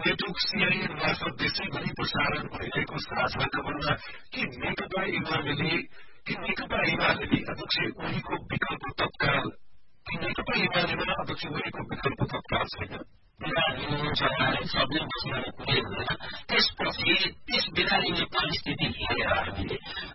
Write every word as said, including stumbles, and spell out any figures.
Network CIN मार्फत देशैभरि प्रसारण भइरहेको साझा खबरमा के नेकपा एमाले कि नेकपा एमाले अध्यक्ष ओलीको विकल्प तत्काल कि नेकपा एमालेमा अध्यक्ष ओलीको विकल्प तत्काल छैन। सबले बस्न कुरै हुँदैन। त्यसपछि त्यस बिरामी परिस्थिति हेरेर हामीले